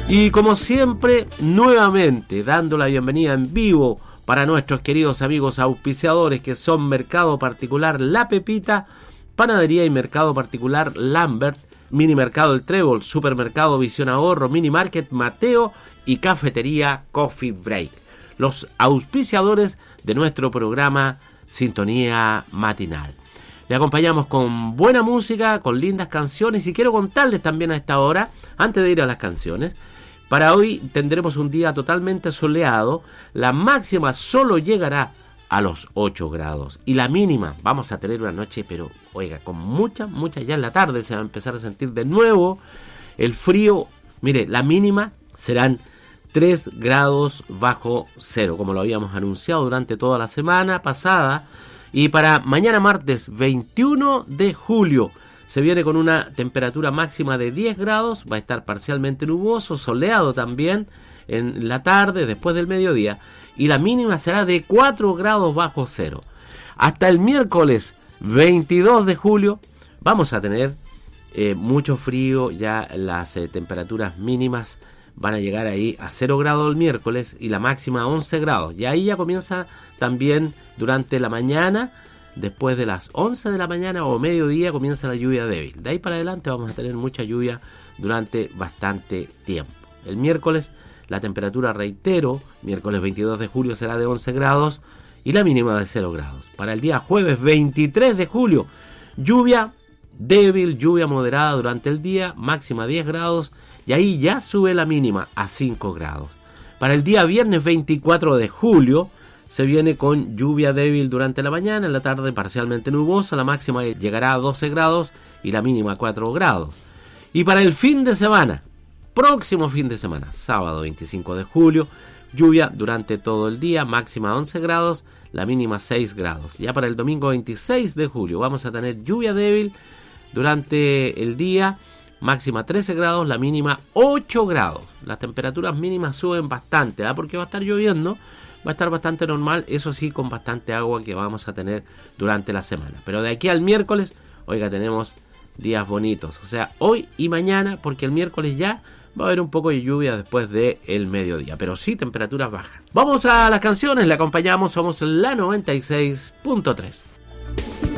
Y como siempre, nuevamente dando la bienvenida en vivo para nuestros queridos amigos auspiciadores que son Mercado Particular La Pepita, Panadería y Mercado Particular Lambert, Mini Mercado El Trébol, Supermercado Visión Ahorro, Mini Market Mateo y Cafetería Coffee Break. Los auspiciadores de nuestro programa Sintonía Matinal. Le acompañamos con buena música, con lindas canciones, y quiero contarles también a esta hora, antes de ir a las canciones, para hoy tendremos un día totalmente soleado. La máxima solo llegará a los 8 grados y la mínima vamos a tener una noche, pero oiga, con mucha, ya en la tarde se va a empezar a sentir de nuevo el frío. Mire, la mínima serán 3 grados bajo cero, como lo habíamos anunciado durante toda la semana pasada. Y para mañana martes 21 de julio se viene con una temperatura máxima de 10 grados, va a estar parcialmente nuboso, soleado también en la tarde, después del mediodía, y la mínima será de 4 grados bajo cero. Hasta el miércoles 22 de julio vamos a tener mucho frío, ya las temperaturas mínimas van a llegar ahí a 0 grados el miércoles y la máxima a 11 grados. Y ahí ya comienza también durante la mañana, después de las 11 de la mañana o mediodía comienza la lluvia débil. De ahí para adelante vamos a tener mucha lluvia durante bastante tiempo. El miércoles la temperatura, reitero, miércoles 22 de julio será de 11 grados y la mínima de 0 grados. Para el día jueves 23 de julio, lluvia débil, lluvia moderada durante el día, máxima 10 grados y ahí ya sube la mínima a 5 grados. Para el día viernes 24 de julio, se viene con lluvia débil durante la mañana, en la tarde parcialmente nubosa, la máxima llegará a 12 grados y la mínima a 4 grados. Y para el fin de semana, próximo fin de semana, sábado 25 de julio, lluvia durante todo el día, máxima 11 grados, la mínima 6 grados. Ya para el domingo 26 de julio vamos a tener lluvia débil durante el día, máxima 13 grados, la mínima 8 grados. Las temperaturas mínimas suben bastante, porque va a estar lloviendo. Va a estar bastante normal, eso sí, con bastante agua que vamos a tener durante la semana. Pero de aquí al miércoles, oiga, tenemos días bonitos. O sea, hoy y mañana, porque el miércoles ya va a haber un poco de lluvia después del mediodía. Pero sí, temperaturas bajas. Vamos a las canciones, le acompañamos, somos la 96.3.